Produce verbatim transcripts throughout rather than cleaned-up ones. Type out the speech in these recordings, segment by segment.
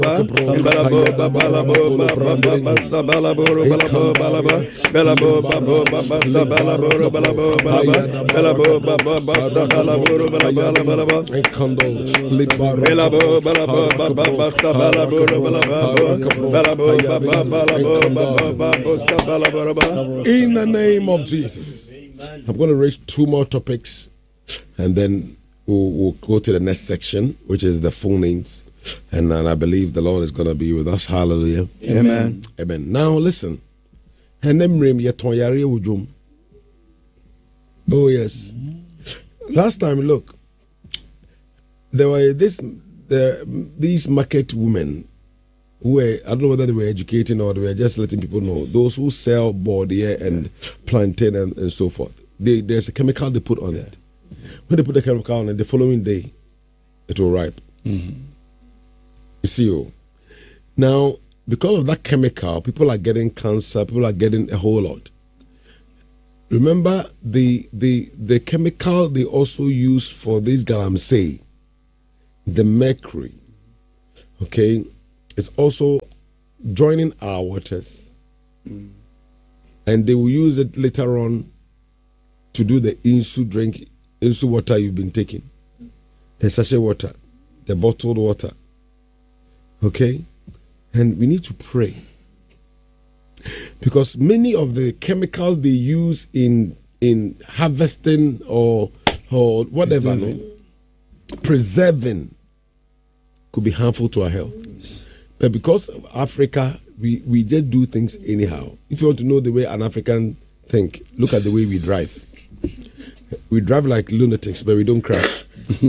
In the name of Jesus, I'm going to raise two more topics, and then we'll, we'll go to the next section, which is the full names. And, and I believe the Lord is going to be with us. Hallelujah. Amen. Amen. Now listen. Oh, yes. Last time, look, there were this, the, these market women who were, I don't know whether they were educating or they were just letting people know, those who sell bawdia and plantain and, and so forth. They, there's a chemical they put on it. When they put the chemical on it, the following day, it will ripe. Mm-hmm. You see, oh. Now, because of that chemical, people are getting cancer, people are getting a whole lot. Remember the the the chemical they also use for this galamsey, the mercury, okay, it's also joining our waters. Mm. And they will use it later on to do the insu drink, insu water you've been taking, the sachet water, the bottled water. Okay? And we need to pray. Because many of the chemicals they use in in harvesting or or whatever, preserving, no, preserving could be harmful to our health. Yes. But because of Africa, we, we just do things anyhow. If you want to know the way an African think, look at the way we drive. We drive like lunatics, but we don't crash.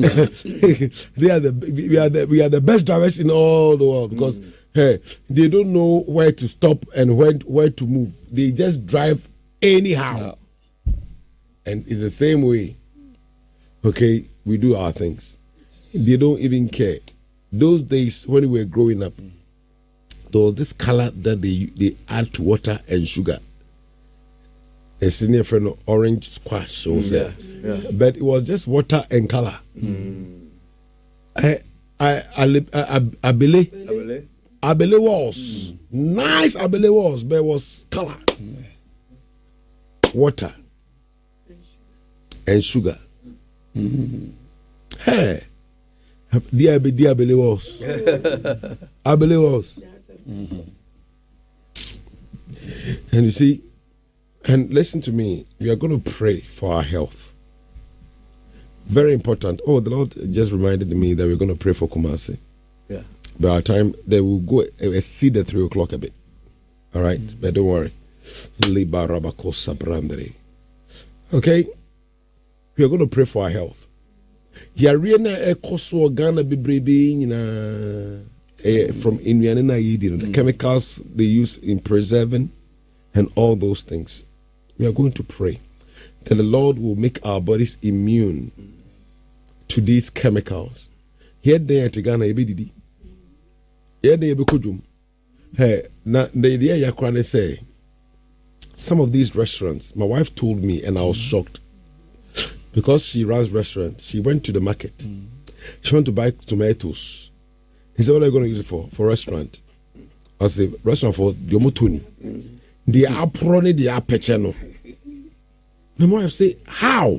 they are the we are the we are the best drivers in all the world because mm. hey, they don't know where to stop and when where to move. They just drive anyhow, yeah. And it's the same way. Okay, we do our things. They don't even care. Those days when we were growing up, there was this color that they they add to water and sugar. A senior friend of orange squash, mm, yeah, yeah. But it was just water and color. Mm. I, I, I, I, abele, abele, abele was mm. nice. Abele was, but it was color, mm. water, and sugar. Mm-hmm. Hey, dear, dear abele was, abele was, mm-hmm. And you see. And listen to me, we are going to pray for our health. Very important. Oh, the Lord just reminded me that we're going to pray for Kumasi. Yeah. By our time, they will go exceed the three o'clock a bit. All right? Mm-hmm. But don't worry. Okay? We are going to pray for our health. Yarena Ekoso Ghana Bibribi from Indiana, the chemicals they use in preserving and all those things. We are going to pray that the Lord will make our bodies immune to these chemicals. Here they are to Ghana, ebididi. Here they be kujum. Hey, now the idea Yakrane say. Some of these restaurants, my wife told me, and I was shocked because she runs restaurant. She went to the market. Mm. She went to buy tomatoes. He said, "What are you going to use it for? For restaurant?" I said, "Restaurant for Diomotuni." Mm. They are prone, they are pecheno. My wife say, how?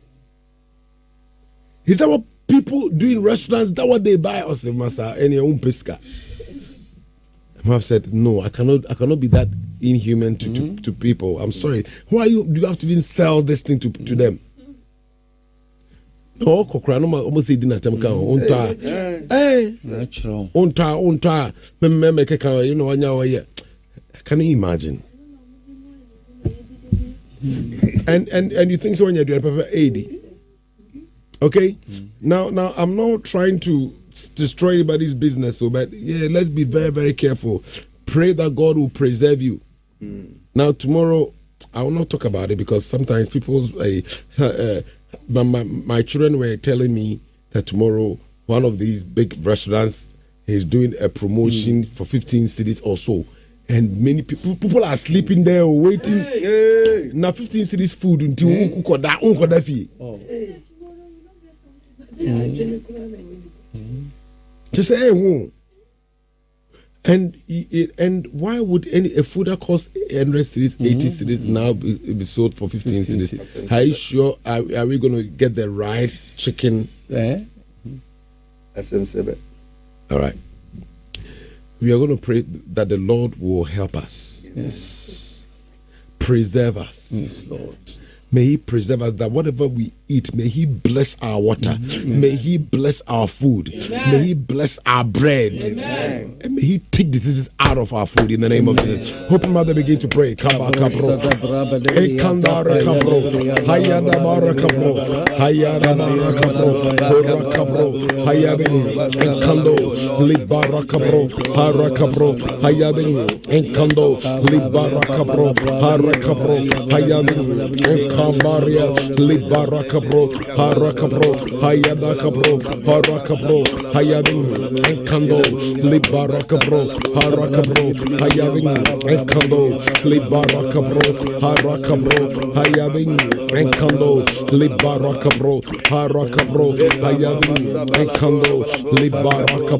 Is that what people do in restaurants? Is that what they buy? I say, Masa, any own pesca. My wife said, no, I cannot I cannot be that inhuman to, mm-hmm. to, to people. I'm sorry. Why you do you have to even sell this thing to, to them? No, Kokra, no, almost say dinner time. Unta. Hey. Natural. Unta, unta. You know, can you imagine? and and and you think so when you're doing paper eighty, okay? Mm. Now now I'm not trying to destroy anybody's business, so but yeah, let's be very very careful. Pray that God will preserve you. Mm. Now tomorrow I will not talk about it because sometimes people's uh, uh, my, my my children were telling me that tomorrow one of these big restaurants is doing a promotion mm. for fifteen cities or so. And many people people are sleeping there waiting. Hey, hey. Now fifteen cities food until mm. unko da unko da fi. Oh. Mm. Just say hey, who? And it, and why would any a food that costs one hundred cedis, eighty cedis now be, be sold for fifteen cedis? Are you sure? Are, are we going to get the rice, chicken? Eh? All right. We are going to pray that the Lord will help us. Yes. Preserve us. Yes, Lord. May He preserve us, that whatever we eat, may He bless our water. Mm-hmm. May He bless our food. Amen. May He bless our bread. Amen. And may He take diseases out of our food in the name Amen. Of Jesus. Open mother, begin to pray. Kaba kabro. Ekandara kabro. Hayada bara kabro. Hayada bara kabro. Hora kabro. Hayadin. Enkando. Libara kabro. Hara kabro. Hayadin. Enkando. Libara kabro. Hara kabro. Hayadin. Kamaria, Libara Cabro, Haracabro, Hayada Cabro, Haracabro, Hayadin, Enkando, Libara Cabro, Haracabro, Hayadin, Enkando, Libara Cabro, Haracabro, Hayadin, Enkando, Libara Cabro, Haracabro, Hayadin, Enkando, Libara Cabro.